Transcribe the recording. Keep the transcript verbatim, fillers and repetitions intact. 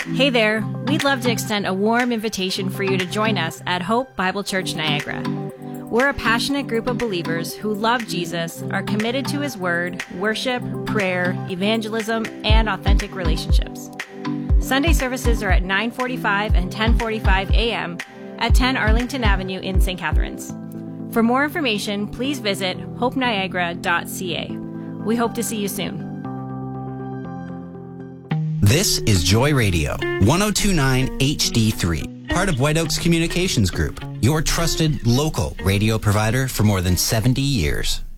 Hey there, we'd love to extend a warm invitation for you to join us at Hope Bible Church Niagara. We're a passionate group of believers who love Jesus, are committed to his word, worship, prayer, evangelism, and authentic relationships. Sunday services are at nine forty-five and ten forty-five a.m. at ten Arlington Avenue in Saint Catharines. For more information, please visit hope niagara dot c a. We hope to see you soon. This is Joy Radio, one oh two point nine H D three, part of White Oaks Communications Group, your trusted local radio provider for more than seventy years.